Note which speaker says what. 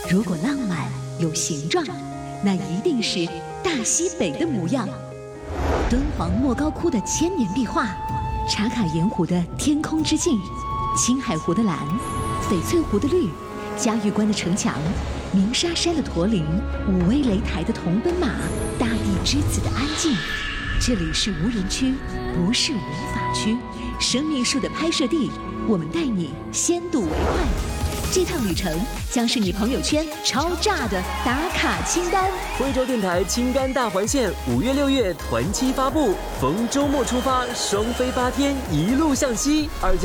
Speaker 1: 如果浪漫有形状，那一定是大西北的模样。敦煌莫高窟的千年壁画，茶卡盐湖的天空之镜，青海湖的蓝，翡翠湖的绿，嘉峪关的城墙，鸣沙山的驼铃，武威擂台的铜奔马，大地之子的安静。这里是无人区，不是无法区。生命树的拍摄地，我们带你先睹为快。这趟旅程将是你朋友圈超炸的打卡清单。
Speaker 2: 徽州电台青甘大环线5月6月团期发布，逢周末出发，双飞8天，一路向西。